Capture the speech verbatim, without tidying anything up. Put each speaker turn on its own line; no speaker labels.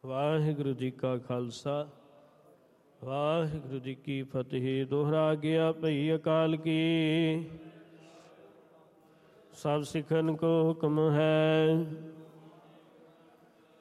ਵਾਹਿਗੁਰੂ ਜੀ ਕਾ ਖਾਲਸਾ ਵਾਹਿਗੁਰੂ ਜੀ ਕੀ ਫਤਿਹ। ਦੋਹਰਾ ਗਿਆ ਭਈ ਅਕਾਲ ਕੀ। ਸਭ ਸਿੱਖਨ ਕੋ ਹੁਕਮ ਹੈ